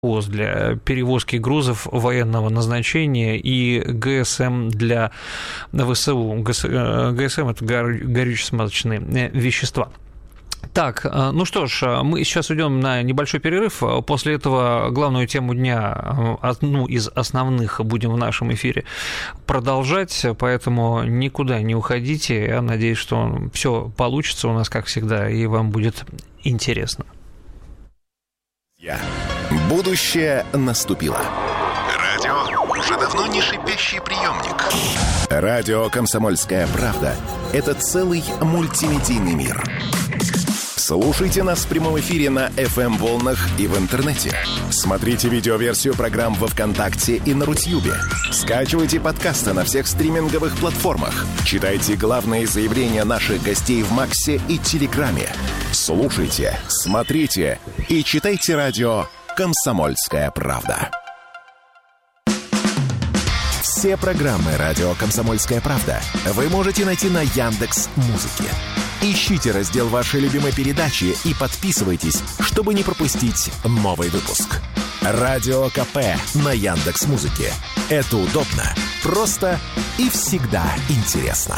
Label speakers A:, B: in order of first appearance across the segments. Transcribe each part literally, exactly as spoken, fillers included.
A: для перевозки грузов военного назначения и ГСМ для ВСУ. ГСМ – это горюче-смазочные вещества. Так, ну что ж, мы сейчас уйдем на небольшой перерыв. После этого главную тему дня, одну из основных, будем в нашем эфире продолжать, поэтому никуда не уходите. Я надеюсь, что все получится у нас, как всегда, и вам будет интересно.
B: Будущее наступило. Радио уже давно не шипящий приемник. Радио «Комсомольская правда» — это целый мультимедийный мир. Слушайте нас в прямом эфире на эф эм-волнах и в интернете. Смотрите видеоверсию программ во ВКонтакте и на Рутьюбе. Скачивайте подкасты на всех стриминговых платформах. Читайте главные заявления наших гостей в Максе и Телеграме. Слушайте, смотрите и читайте радио «Комсомольская правда». Все программы радио «Комсомольская правда» вы можете найти на Яндекс.Музыке. Ищите раздел вашей любимой передачи и подписывайтесь, чтобы не пропустить новый выпуск. Радио КП на Яндекс.Музыке. Это удобно, просто и всегда интересно.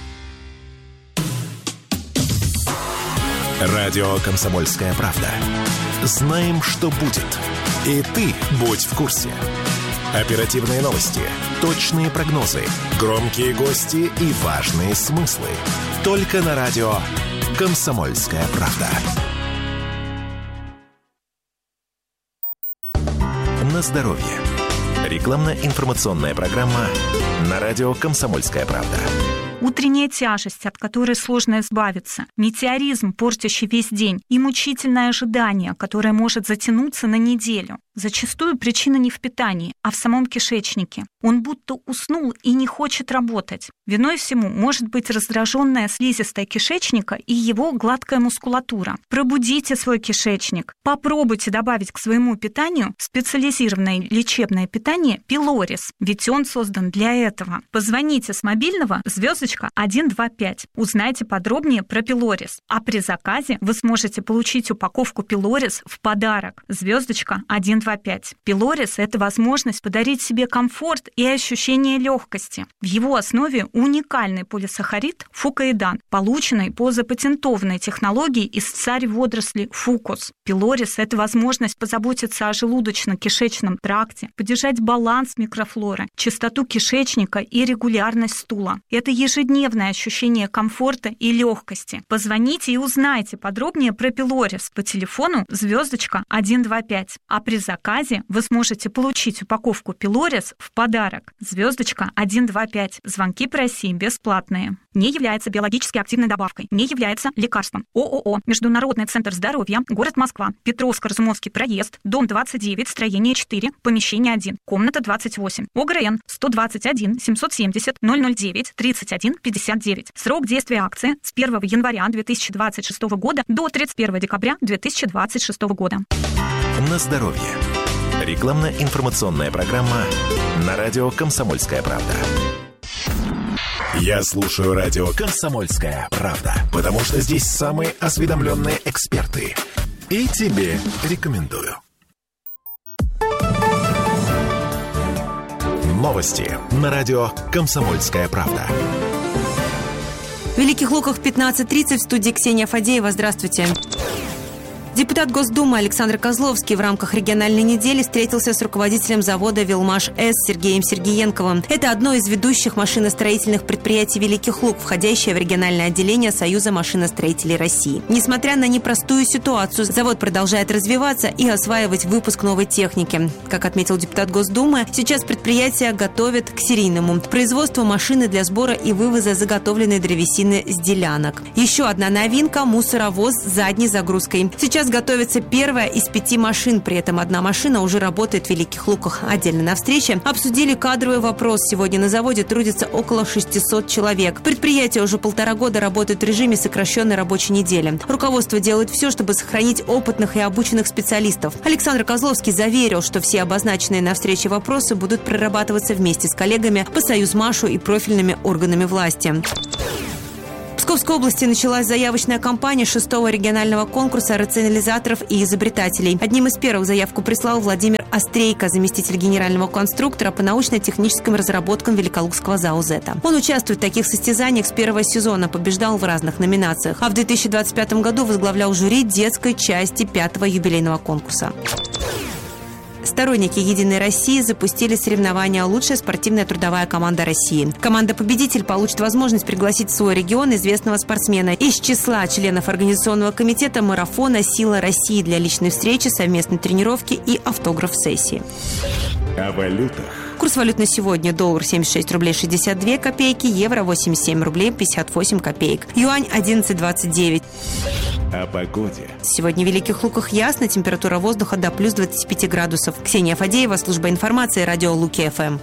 B: Радио «Комсомольская правда». Знаем, что будет. И ты будь в курсе. Оперативные новости, точные прогнозы, громкие гости и важные смыслы. Только на радио «Комсомольская правда». На здоровье. Рекламно-информационная программа на радио «Комсомольская правда».
C: Утренняя тяжесть, от которой сложно избавиться, метеоризм, портящий весь день, и мучительное ожидание, которое может затянуться на неделю. Зачастую причина не в питании, а в самом кишечнике. Он будто уснул и не хочет работать. Виной всему может быть раздраженная слизистая кишечника и его гладкая мускулатура. Пробудите свой кишечник. Попробуйте добавить к своему питанию специализированное лечебное питание Пилорис, ведь он создан для этого. Позвоните с мобильного звездочка один два пять. Узнайте подробнее про Пилорис. А при заказе вы сможете получить упаковку Пилорис в подарок. Звездочка один два пять. Пилорис – это возможность подарить себе комфорт и ощущение легкости. В его основе уникальный полисахарид фукоидан, полученный по запатентованной технологии из царь-водоросли фукус. Пилорис – это возможность позаботиться о желудочно-кишечном тракте, поддержать баланс микрофлоры, чистоту кишечника и регулярность стула. Это ежедневное ощущение комфорта и легкости. Позвоните и узнайте подробнее про Пилорис по телефону звездочка один два пять. А при заказе вы сможете получить упаковку Пилорис в подарок. Звездочка один два пять. Звонки по России бесплатные. Не является биологически активной добавкой. Не является лекарством. ООО «Международный центр здоровья», город Москва, Петровско-Разумовский проезд, дом двадцать девять, строение четыре, помещение один, комната двадцать восемь. ОГРН сто двадцать один семьсот семьдесят ноль ноль девять тридцать один пятьдесят девять. Срок действия акции с первого января две тысячи двадцать шестого года до тридцать первого декабря две тысячи двадцать шестого года.
B: На здоровье. Рекламно-информационная программа на радио «Комсомольская правда». Я слушаю радио «Комсомольская правда», потому что здесь самые осведомленные эксперты. И тебе рекомендую. Новости на радио «Комсомольская правда».
D: В Великих Луках в пятнадцать тридцать в студии Ксения Фадеева. Здравствуйте. Депутат Госдумы Александр Козловский в рамках региональной недели встретился с руководителем завода «Велмаш-С» Сергеем Сергеенковым. Это одно из ведущих машиностроительных предприятий Великих Лук, входящее в региональное отделение Союза машиностроителей России. Несмотря на непростую ситуацию, завод продолжает развиваться и осваивать выпуск новой техники. Как отметил депутат Госдумы, сейчас предприятие готовит к серийному производству машины для сбора и вывоза заготовленной древесины с делянок. Еще одна новинка – мусоровоз с задней загрузкой. Сейчас готовится первая из пяти машин, при этом одна машина уже работает в Великих Луках. Отдельно на встрече обсудили кадровый вопрос. Сегодня на заводе трудится около шестисот человек. Предприятие уже полтора года работает в режиме сокращенной рабочей недели. Руководство делает все, чтобы сохранить опытных и обученных специалистов. Александр Козловский заверил, что все обозначенные на встрече вопросы будут прорабатываться вместе с коллегами по Союзмашу и профильными органами власти. В Московской области началась заявочная кампания шестого регионального конкурса рационализаторов и изобретателей. Одним из первых заявку прислал Владимир Острейко, заместитель генерального конструктора по научно-техническим разработкам Великолукского ЗАО «Зета». Он участвует в таких состязаниях с первого сезона, побеждал в разных номинациях, а в две тысячи двадцать пятом году возглавлял жюри детской части пятого юбилейного конкурса. Сторонники «Единой России» запустили соревнования «Лучшая спортивная трудовая команда России». Команда-победитель получит возможность пригласить в свой регион известного спортсмена из числа членов организационного комитета марафона «Сила России» для личной встречи, совместной тренировки и автограф-сессии.
B: О валютах.
D: Курс валют на сегодня: доллар семьдесят шесть рублей шестьдесят две копейки, евро восемьдесят семь рублей пятьдесят восемь копеек, юань одиннадцать двадцать девять.
B: О погоде.
D: Сегодня в Великих Луках ясно, температура воздуха до плюс двадцати пяти градусов. Ксения Фадеева, служба информации, радио Луки-ФМ.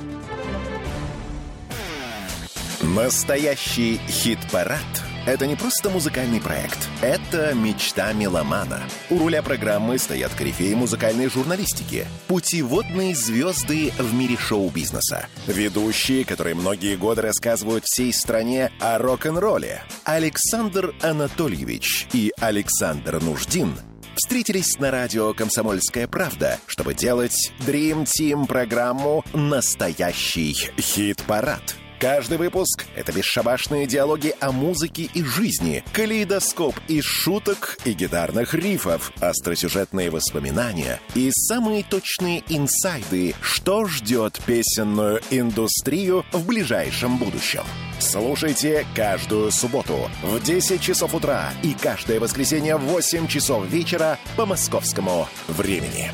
B: Настоящий хит-парад – это не просто музыкальный проект. Это мечта меломана. У руля программы стоят корифеи музыкальной журналистики, путеводные звезды в мире шоу-бизнеса, ведущие, которые многие годы рассказывают всей стране о рок-н-ролле. Александр Анатольевич и Александр Нуждин встретились на радио «Комсомольская правда», чтобы делать Dream Team программу «Настоящий хит-парад». Каждый выпуск — это бесшабашные диалоги о музыке и жизни, калейдоскоп из шуток и гитарных рифов, остросюжетные воспоминания и самые точные инсайды, что ждет песенную индустрию в ближайшем будущем. Слушайте каждую субботу в десять часов утра и каждое воскресенье в восемь часов вечера по московскому времени.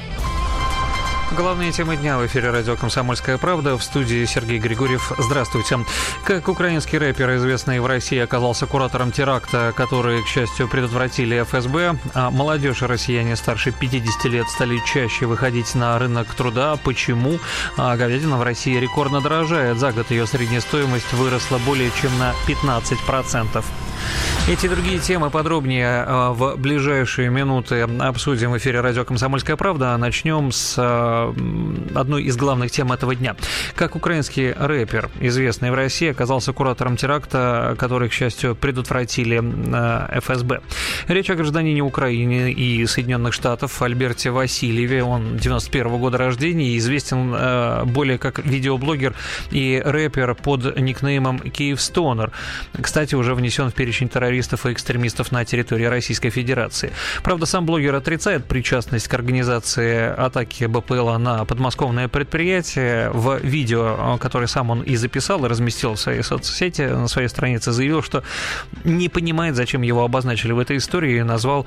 A: Главные темы дня в эфире радио «Комсомольская правда». В студии Сергей Григорьев. Здравствуйте. Как украинский рэпер, известный в России, оказался куратором теракта, который, к счастью, предотвратили эф эс бэ, а молодежь и россияне старше пятидесяти лет стали чаще выходить на рынок труда. Почему? А говядина в России рекордно дорожает. За год ее средняя стоимость выросла более чем на пятнадцать процентов. Эти и другие темы подробнее в ближайшие минуты обсудим в эфире радио «Комсомольская правда». Начнем с одной из главных тем этого дня. Как украинский рэпер, известный в России, оказался куратором теракта, который, к счастью, предотвратили эф эс бэ. Речь о гражданине Украины и Соединенных Штатов Альберте Васильеве. Он девяносто первого года рождения и известен более как видеоблогер и рэпер под никнеймом Киевстонер. Кстати, уже внесен в перечень террористов и экстремистов на территории Российской Федерации. Правда, сам блогер отрицает причастность к организации атаки бэ пэ эл на подмосковное предприятие. В видео, которое сам он и записал, и разместил в своей соцсети, на своей странице, заявил, что не понимает, зачем его обозначили в этой истории, и назвал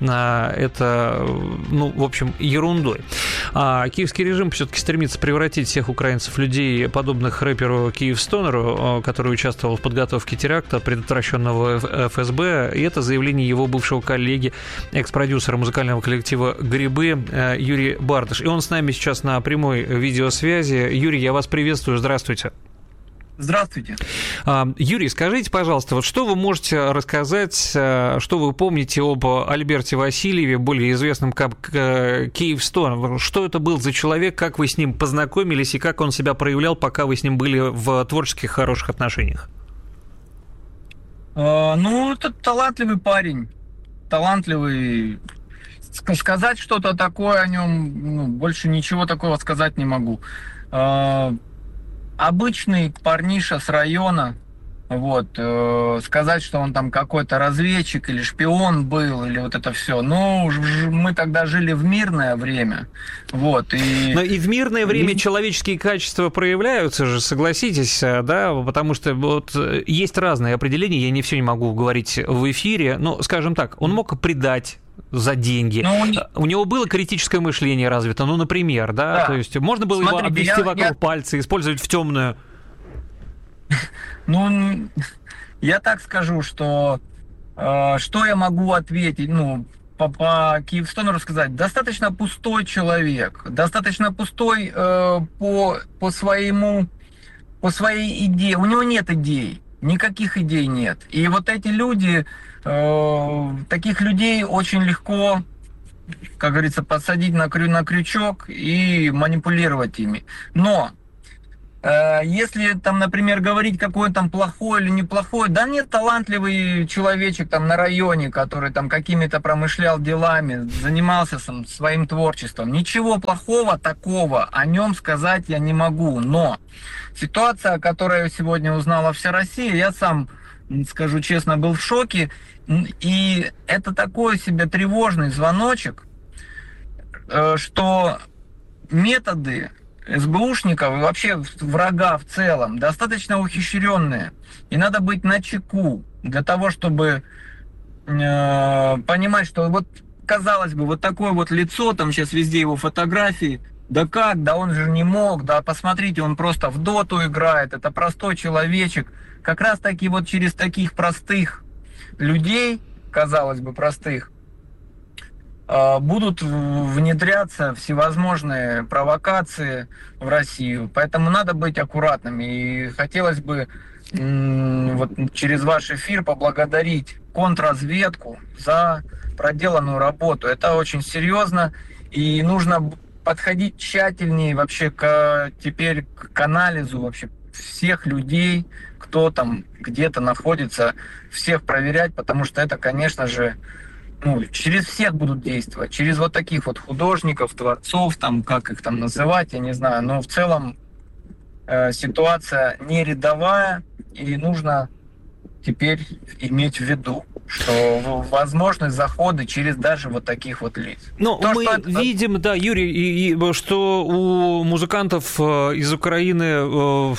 A: это, ну, в общем, ерундой. А киевский режим все-таки стремится превратить всех украинцев в людей, подобных рэперу Киевстонеру, который участвовал в подготовке теракта, предотвращенного эф эс бэ, и это заявление его бывшего коллеги, экс-продюсера музыкального коллектива «Грибы» Юрий Бардаш. И он с нами сейчас на прямой видеосвязи. Юрий, я вас приветствую, здравствуйте.
E: Здравствуйте.
A: Юрий, скажите, пожалуйста, вот что вы можете рассказать, что вы помните об Альберте Васильеве, более известном как Киевстонер? Что это был за человек, как вы с ним познакомились и как он себя проявлял, пока вы с ним были в творческих хороших отношениях?
E: Ну, это талантливый парень, талантливый. Сказать что-то такое о нем, ну, больше ничего такого сказать не могу. Обычный парниша с района, вот, сказать, что он там какой-то разведчик или шпион был, или вот это все. Ну, мы тогда жили в мирное время, вот. И...
A: Но и в мирное время и... человеческие качества проявляются же, согласитесь, да, потому что вот есть разные определения, я не все не могу говорить в эфире, но, скажем так, он мог предать за деньги. Но он... У него было критическое мышление развито, ну, например, да, да. То есть можно было Смотрите, его обвести я, вокруг я... пальца, использовать в темную.
E: Ну, я так скажу, что э, что я могу ответить, ну, по, по Киевстонеру сказать, достаточно пустой человек, достаточно пустой э, по, по своему, по своей идее, у него нет идей, никаких идей нет. И вот эти люди, э, таких людей очень легко, как говорится, подсадить на, крю, на крючок и манипулировать ими. Но Если там, например, говорить, какой он там плохой или неплохой, да нет, талантливый человечек там на районе, который там какими-то промышлял делами, занимался сам, своим творчеством. Ничего плохого такого о нем сказать я не могу. Но ситуация, о которой сегодня узнала вся Россия, я сам, скажу честно, был в шоке. И это такой себе тревожный звоночек, что методы СБУшников и вообще врага в целом достаточно ухищренные. И надо быть начеку для того, чтобы э, понимать, что вот, казалось бы, вот такое вот лицо, там сейчас везде его фотографии, да как, да он же не мог, да посмотрите, он просто в доту играет, это простой человечек. Как раз таки вот через таких простых людей, казалось бы, простых, будут внедряться всевозможные провокации в Россию. Поэтому надо быть аккуратными. И хотелось бы вот через ваш эфир поблагодарить контрразведку за проделанную работу. Это очень серьезно. И нужно подходить тщательнее вообще к, теперь к анализу вообще всех людей, кто там где-то находится, всех проверять, потому что это, конечно же, ну, через всех будут действовать, через вот таких вот художников, творцов, там, как их там называть, я не знаю, но в целом э, ситуация не рядовая, и нужно теперь иметь в виду, что возможны заходы через даже вот таких вот лиц.
A: Ну, мы что это... видим, да, Юрий, и, и, что у музыкантов из Украины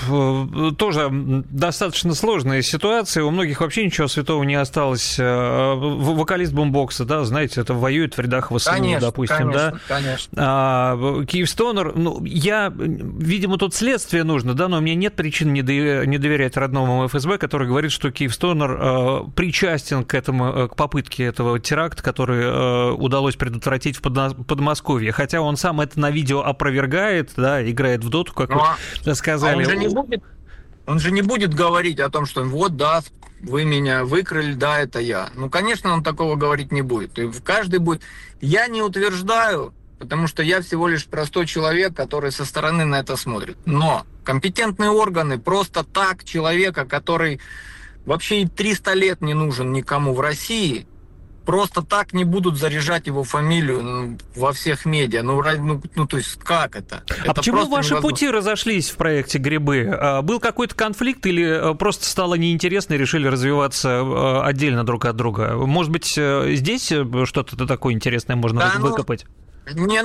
A: э, тоже достаточно сложная ситуация. У многих вообще ничего святого не осталось. Вокалист бумбокса, да, знаете, это воюет в рядах ВСУ, конечно, допустим, конечно, да. Конечно. А, Киевстонер, ну, я, видимо, тут следствие нужно, да, но у меня нет причин не доверять родному эф эс бэ, который говорит, что Киевстонер э, причастен к этому, к попытке этого теракта, который э, удалось предотвратить в Подмосковье. Хотя он сам это на видео опровергает, да, играет в доту, как Но, вы сказали.
E: А он, же не будет, он же не будет говорить о том, что вот, да, вы меня выкрали, да, это я. Ну, конечно, он такого говорить не будет. И каждый будет... Я не утверждаю, потому что я всего лишь простой человек, который со стороны на это смотрит. Но компетентные органы просто так человека, который... вообще и триста лет не нужен никому в России, просто так не будут заряжать его фамилию ну, во всех медиа. Ну, ну, ну, то есть, как это?
A: А
E: это
A: почему ваши невозможно. Пути разошлись в проекте «Грибы»? Был какой-то конфликт или просто стало неинтересно и решили развиваться отдельно друг от друга? Может быть, здесь что-то такое интересное можно да, выкопать?
E: Ну, не,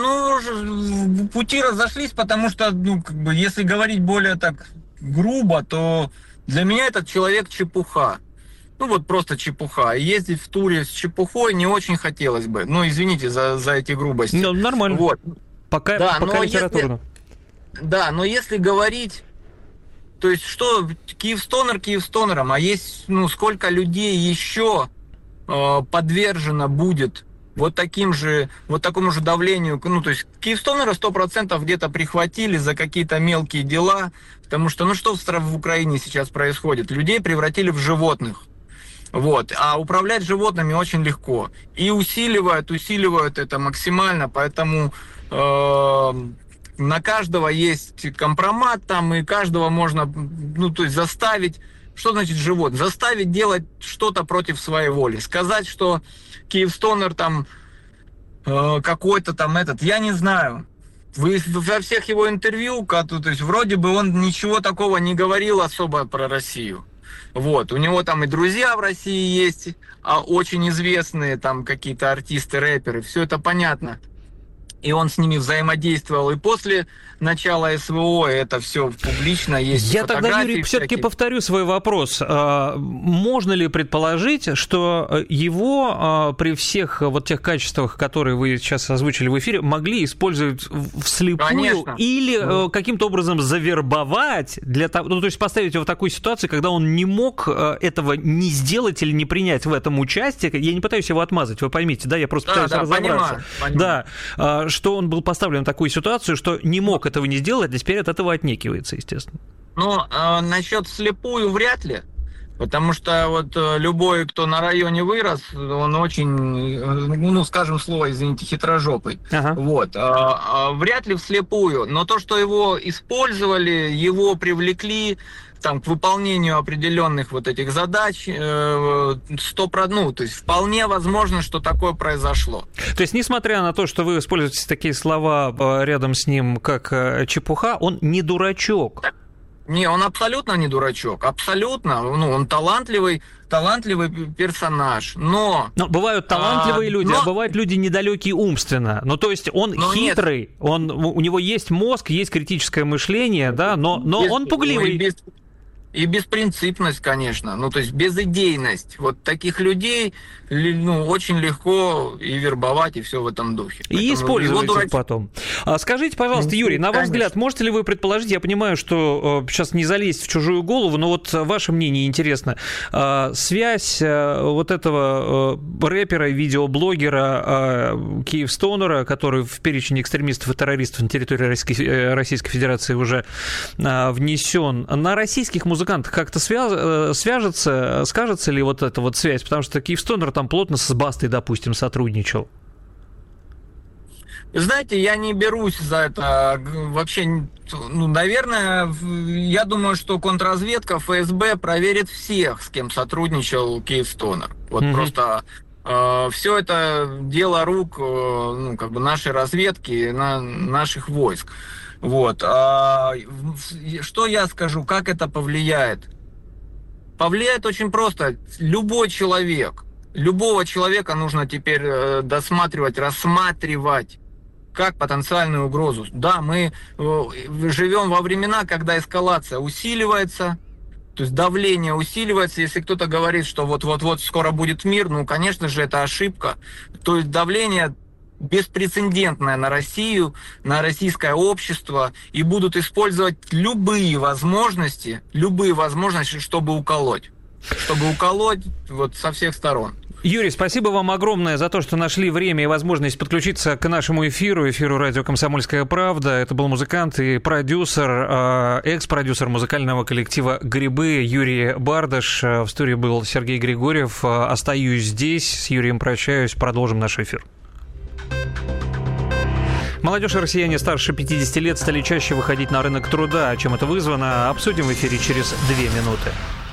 E: ну, пути разошлись, потому что, ну, как бы, если говорить более так грубо, то для меня этот человек чепуха. Ну вот просто чепуха. И ездить в туре с чепухой не очень хотелось бы. Ну, извините за, за эти грубости.
A: Ну, нормально.
E: Вот.
A: Пока, да, пока литературно.
E: Если, да, но если говорить... То есть что, Киевстонер Киевстонером, а есть, ну, сколько людей еще э, подвержено будет вот таким же, вот такому же давлению. Ну, то есть Киевстонера сто процентов где-то прихватили за какие-то мелкие дела, потому что, ну, что в, в Украине сейчас происходит? Людей превратили в животных. Вот. А управлять животными очень легко. И усиливают, усиливают это максимально, поэтому э, на каждого есть компромат там, и каждого можно, ну, то есть заставить. Что значит живот? Заставить делать что-то против своей воли. Сказать, что Киевстонер там э, какой-то там этот, я не знаю. Вы во всех его интервью, то есть вроде бы он ничего такого не говорил особо про Россию. Вот, у него там и друзья в России есть, а очень известные там какие-то артисты, рэперы, все это понятно. И он с ними взаимодействовал и после начала СВО, это все публично, есть
A: Я
E: фотографии.
A: тогда, Юрий, все-таки повторю свой вопрос. Можно ли предположить, что его при всех вот тех качествах, которые вы сейчас озвучили в эфире, могли использовать вслепую? Конечно. Или ну. каким-то образом завербовать, для того, ну, то есть поставить его в такую ситуацию, когда он не мог этого не сделать или не принять в этом участие? Я не пытаюсь его отмазать, вы поймите, да, я просто да, пытаюсь да, разобраться. Понимаю, понимаю. Да, что он был поставлен в такую ситуацию, что не мог этого не сделать, а теперь от этого отнекивается, естественно.
E: Ну, э, насчет вслепую вряд ли, Потому что вот любой, кто на районе вырос, он очень, ну, скажем слово, извините, хитрожопый. Ага. Вот. А, а, вряд ли вслепую. Но то, что его использовали, его привлекли там, к выполнению определенных вот этих задач, э, сто, ну, то есть вполне возможно, что такое произошло.
A: То есть, несмотря на то, что вы используете такие слова рядом с ним, как чепуха, он не дурачок.
E: Не, он абсолютно не дурачок, абсолютно, ну, он талантливый, талантливый персонаж, но...
A: Но бывают талантливые а, люди, но... а бывают люди недалекие умственно, ну, то есть он но хитрый, он, у него есть мозг, есть критическое мышление, да, но, но без, он пугливый.
E: Без... И беспринципность, конечно, ну, то есть безидейность. Вот таких людей, ну, очень легко и вербовать, и все в этом духе.
A: И поэтому использовать дурач... их потом. А скажите, пожалуйста, Юрий, на ваш конечно. взгляд, можете ли вы предположить, я понимаю, что э, сейчас не залезть в чужую голову, но вот ваше мнение интересно, э, связь э, вот этого э, рэпера, видеоблогера э, Киевстонера, который в перечень экстремистов и террористов на территории Российской, э, Российской Федерации уже э, внесен, на российских музыкантов как-то связ... свяжется, скажется ли вот эта вот связь? Потому что Киевстонер там плотно с Бастой, допустим, сотрудничал.
E: Знаете, я не берусь за это вообще, ну, наверное, я думаю, что контрразведка, эф эс бэ проверит всех, с кем сотрудничал Киевстонер. Вот mm-hmm. просто э, все это дело рук, э, ну, как бы нашей разведки, на, наших войск. Вот. А, что я скажу, как это повлияет? Повлияет очень просто. Любой человек, любого человека нужно теперь э, досматривать, рассматривать как потенциальную угрозу. Да, мы э, живем во времена, когда эскалация усиливается, то есть давление усиливается. Если кто-то говорит, что вот-вот-вот скоро будет мир, ну, конечно же, это ошибка. То есть давление беспрецедентное на Россию, на российское общество, и будут использовать любые возможности, любые возможности, чтобы уколоть. Чтобы уколоть вот со всех сторон.
A: Юрий, спасибо вам огромное за то, что нашли время и возможность подключиться к нашему эфиру, эфиру радио «Комсомольская правда». Это был музыкант и продюсер, экс-продюсер музыкального коллектива «Грибы» Юрий Бардаш. В студии был Сергей Григорьев. Остаюсь здесь, с Юрием прощаюсь, продолжим наш эфир. Молодежь и россияне старше пятидесяти лет стали чаще выходить на рынок труда. Чем это вызвано, обсудим в эфире через две минуты.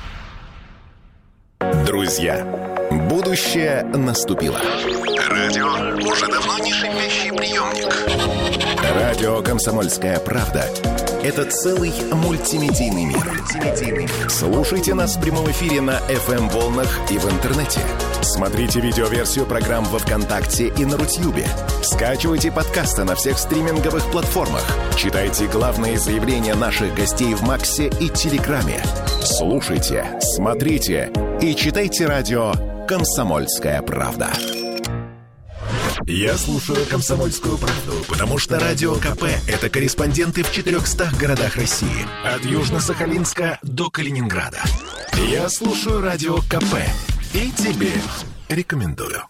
B: Друзья, будущее наступило. Радио уже давно не шипящий приемник. Радио «Комсомольская правда» — это целый мультимедийный мир. Слушайте нас в прямом эфире на эф эм-волнах и в интернете. Смотрите видеоверсию программ во ВКонтакте и на Рутьюбе. Скачивайте подкасты на всех стриминговых платформах. Читайте главные заявления наших гостей в Максе и Телеграме. Слушайте, смотрите и читайте радио «Комсомольская правда». Я слушаю «Комсомольскую правду», потому что Радио КП – это корреспонденты в четырехстах городах России. От Южно-Сахалинска до Калининграда. Я слушаю Радио КП и тебе рекомендую.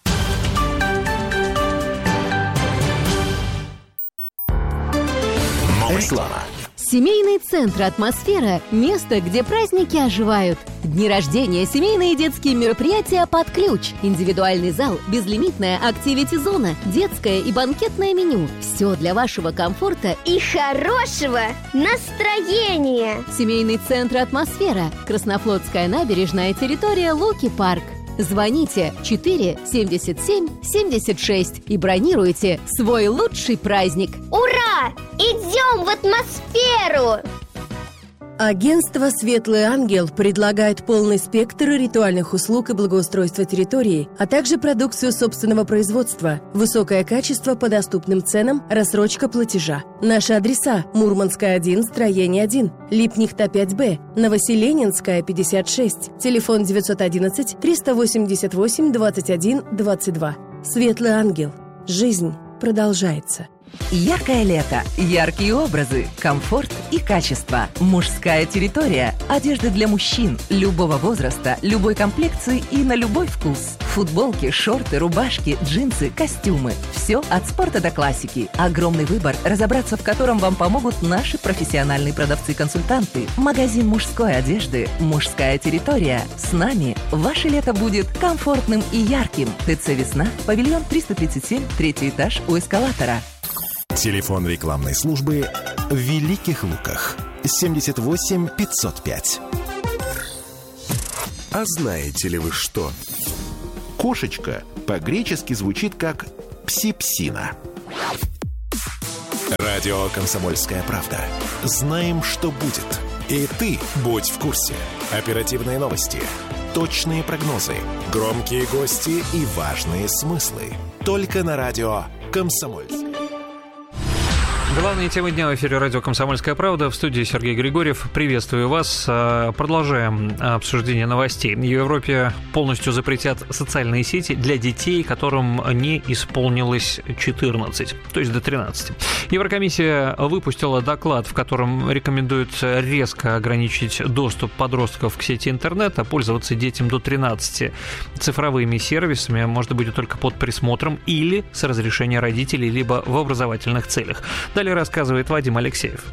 B: Реклама.
F: Семейный центр «Атмосфера» – место, где праздники оживают. Дни рождения, семейные и детские мероприятия под ключ. Индивидуальный зал, безлимитная активити-зона, детское и банкетное меню. Все для вашего комфорта
G: и хорошего настроения.
F: Семейный центр «Атмосфера». Краснофлотская набережная, территория Луки-парк. Звоните четыре семьдесят семь семьдесят шесть и бронируйте свой лучший праздник.
G: Ура! Идем в атмосферу!
H: Агентство «Светлый ангел» предлагает полный спектр ритуальных услуг и благоустройства территории, а также продукцию собственного производства, высокое качество по доступным ценам, рассрочка платежа. Наши адреса: Мурманская, один, строение один, Липнихта, пять Б, Новоселенинская, пятьдесят шесть, телефон девятьсот одиннадцать триста восемьдесят восемь двадцать один двадцать два. «Светлый ангел». Жизнь продолжается.
I: Яркое лето, яркие образы, комфорт и качество. Мужская территория. Одежда для мужчин любого возраста, любой комплекции и на любой вкус. Футболки, шорты, рубашки, джинсы, костюмы. Все от спорта до классики. Огромный выбор, разобраться в котором вам помогут наши профессиональные продавцы-консультанты. Магазин мужской одежды «Мужская территория». С нами ваше лето будет комфортным и ярким. ТЦ «Весна», павильон триста тридцать семь, третий этаж у эскалатора.
B: Телефон рекламной службы в Великих Луках. семьдесят восемь пятьсот пять.
J: А знаете ли вы что? Кошечка по-гречески звучит как пси-псина.
B: Радио «Комсомольская правда». Знаем, что будет. И ты будь в курсе. Оперативные новости, точные прогнозы, громкие гости и важные смыслы. Только на радио «Комсомольская».
A: Главные темы дня в эфире радио «Комсомольская правда». В студии Сергей Григорьев. Приветствую вас. Продолжаем обсуждение новостей. В Европе полностью запретят социальные сети для детей, которым не исполнилось четырнадцать, то есть до тринадцати. Еврокомиссия выпустила доклад, в котором рекомендует резко ограничить доступ подростков к сети интернет, а пользоваться детям до тринадцати цифровыми сервисами может быть только под присмотром или с разрешения родителей, либо в образовательных целях. Далее рассказывает Вадим Алексеев.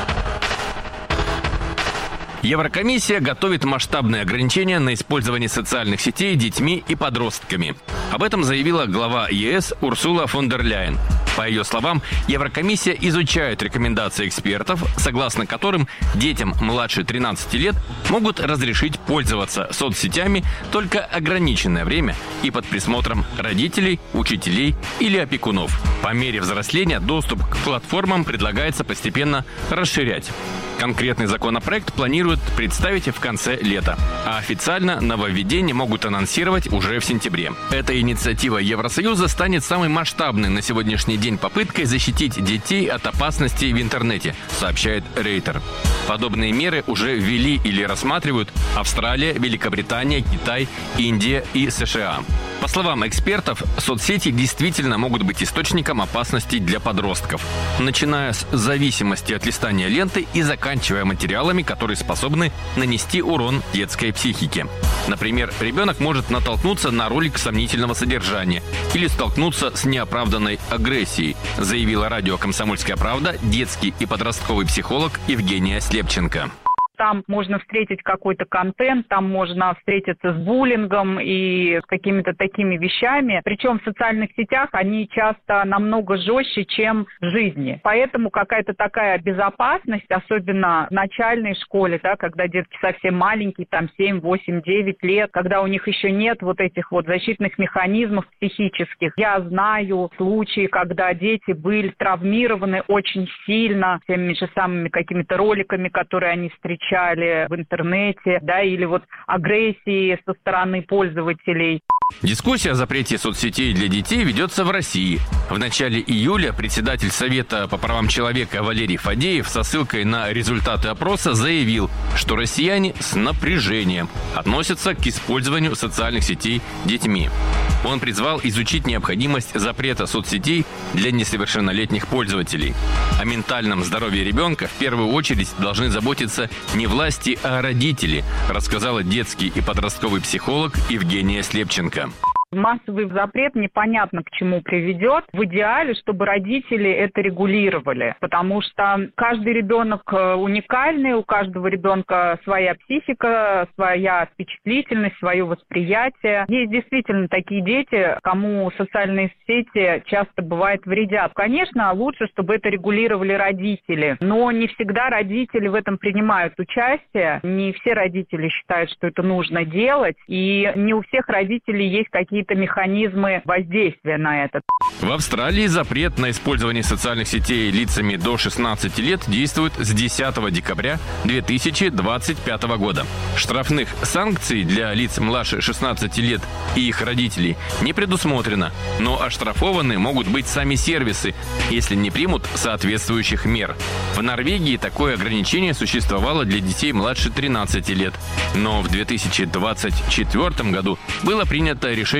K: Еврокомиссия готовит масштабные ограничения на использование социальных сетей детьми и подростками. Об этом заявила глава ЕС Урсула фон дер Ляйен. По ее словам, Еврокомиссия изучает рекомендации экспертов, согласно которым детям младше тринадцати лет могут разрешить пользоваться соцсетями только ограниченное время и под присмотром родителей, учителей или опекунов. По мере взросления доступ к платформам предлагается постепенно расширять. Конкретный законопроект планируют представить в конце лета, а официально нововведения могут анонсировать уже в сентябре. Эта инициатива Евросоюза станет самой масштабной на сегодняшний день попыткой защитить детей от опасности в интернете, сообщает Рейтер. Подобные меры уже ввели или рассматривают Австралия, Великобритания, Китай, Индия и США. По словам экспертов, соцсети действительно могут быть источником опасности для подростков, начиная с зависимости от листания ленты и заканчивая материалами, которые способны нанести урон детской психике. Например, ребенок может натолкнуться на ролик сомнительного содержания или столкнуться с неоправданной агрессией, заявила радио «Комсомольская правда» детский и подростковый психолог Евгения Слепченко.
L: Там можно встретить какой-то контент, там можно встретиться с буллингом и с какими-то такими вещами. Причем в социальных сетях они часто намного жестче, чем в жизни. Поэтому какая-то такая безопасность, особенно в начальной школе, да, когда детки совсем маленькие, там семь, восемь, девять лет, когда у них еще нет вот этих вот защитных механизмов психических. Я знаю случаи, когда дети были травмированы очень сильно теми же самыми какими-то роликами, которые они встречали в интернете, да, или вот агрессии со стороны пользователей.
K: Дискуссия о запрете соцсетей для детей ведется в России. В начале июля председатель Совета по правам человека Валерий Фадеев со ссылкой на результаты опроса заявил, что россияне с напряжением относятся к использованию социальных сетей детьми. Он призвал изучить необходимость запрета соцсетей для несовершеннолетних пользователей. О ментальном здоровье ребенка в первую очередь должны заботиться не власти, а родители, рассказала детский и подростковый психолог Евгения Слепченко.
L: Массовый запрет непонятно к чему приведет. В идеале, чтобы родители это регулировали, потому что каждый ребенок уникальный, у каждого ребенка своя психика, своя впечатлительность, свое восприятие. Есть действительно такие дети, кому социальные сети часто бывает вредят. Конечно, лучше, чтобы это регулировали родители, но не всегда родители в этом принимают участие. Не все родители считают, что это нужно делать, и не у всех родителей есть какие-то какие-то механизмы воздействия на это.
K: В Австралии запрет на использование социальных сетей лицами до шестнадцати лет действует с десятого декабря две тысячи двадцать пятого года. Штрафных санкций для лиц младше шестнадцати лет и их родителей не предусмотрено, но оштрафованы могут быть сами сервисы, если не примут соответствующих мер. В Норвегии такое ограничение существовало для детей младше тринадцати лет, но в две тысячи двадцать четвёртом году было принято решение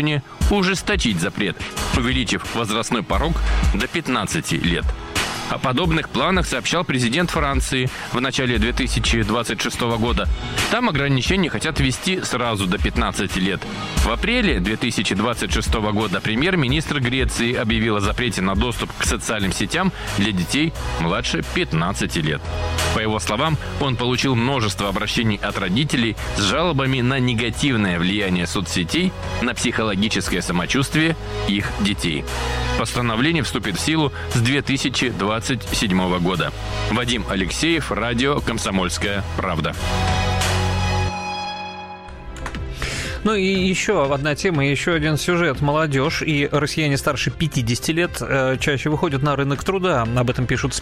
K: решение ужесточить запрет, увеличив возрастной порог до пятнадцати лет. О подобных планах сообщал президент Франции в начале две тысячи двадцать шестого года. Там ограничения хотят ввести сразу до пятнадцати лет. В апреле две тысячи двадцать шестого года премьер-министр Греции объявил о запрете на доступ к социальным сетям для детей младше пятнадцати лет. По его словам, он получил множество обращений от родителей с жалобами на негативное влияние соцсетей на психологическое самочувствие их детей. Постановление вступит в силу с две тысячи двадцать седьмого года. Вадим Алексеев, радио «Комсомольская правда».
A: Ну и еще одна тема, еще один сюжет. Молодежь и россияне старше пятидесяти лет чаще выходят на рынок труда. Об этом пишут СМИ.